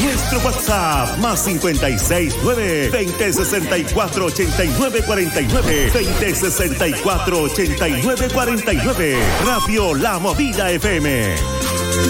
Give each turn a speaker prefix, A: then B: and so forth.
A: Nuestro WhatsApp más 569-2064-8949. 2064-8949. Radio La Movida FM.